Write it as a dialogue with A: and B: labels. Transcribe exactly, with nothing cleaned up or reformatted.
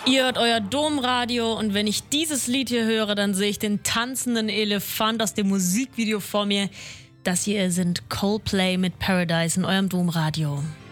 A: Ihr hört euer Domradio und wenn ich dieses Lied hier höre, dann sehe ich den tanzenden Elefant aus dem Musikvideo vor mir. Das hier sind Coldplay mit Paradise in eurem Domradio.